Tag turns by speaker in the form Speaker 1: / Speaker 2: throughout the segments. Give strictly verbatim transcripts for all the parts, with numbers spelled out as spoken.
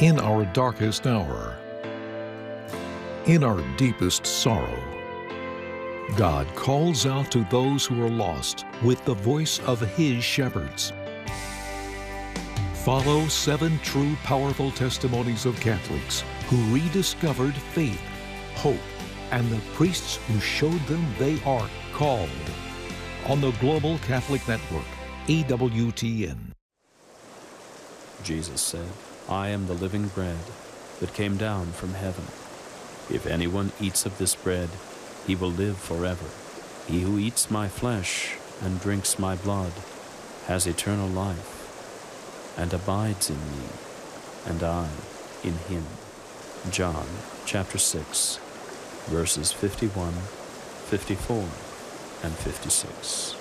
Speaker 1: in our darkest hour, in our deepest sorrow, God calls out to those who are lost with the voice of His shepherds. Follow seven true, powerful testimonies of Catholics who rediscovered faith, hope, and the priests who showed them they are called on the Global Catholic Network, E W T N.
Speaker 2: Jesus said, I am the living bread that came down from heaven. If anyone eats of this bread, he will live forever. He who eats my flesh and drinks my blood has eternal life and abides in me, and I in him. John chapter six, verses fifty-one, fifty-four, and fifty-six.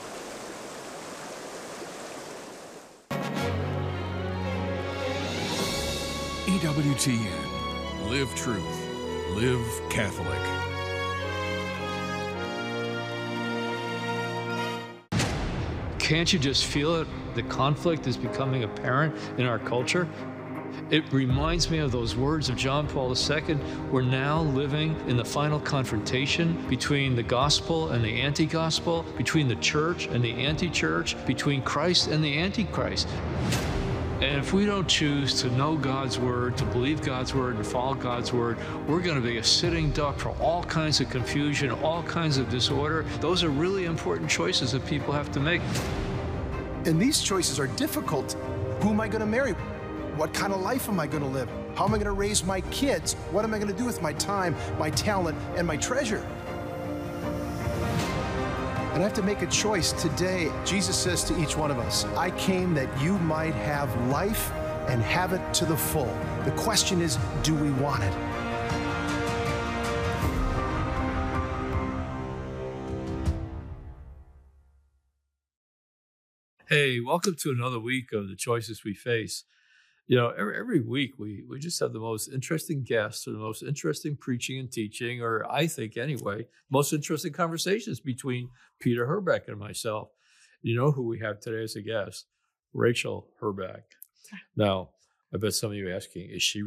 Speaker 3: E W T N. Live truth. Live Catholic.
Speaker 4: Can't you just feel it? The conflict is becoming apparent in our culture. It reminds me of those words of John Paul the Second. We're now living in the final confrontation between the gospel and the anti-gospel, between the church and the anti-church, between Christ and the antichrist. And if we don't choose to know God's word, to believe God's word, and follow God's word, we're going to be a sitting duck for all kinds of confusion, all kinds of disorder. Those are really important choices that people have to make.
Speaker 5: And these choices are difficult. Who am I going to marry? What kind of life am I going to live? How am I going to raise my kids? What am I going to do with my time, my talent, and my treasure? And I have to make a choice today. Jesus says to each one of us, I came that you might have life and have it to the full. The question is, do we want it?
Speaker 4: Hey, welcome to another week of The Choices We Face. You know, every, every week we, we just have the most interesting guests or the most interesting preaching and teaching, or I think anyway, most interesting conversations between Peter Herbeck and myself. You know who we have today as a guest? Rachel Herbeck. Now, I bet some of you are asking, is she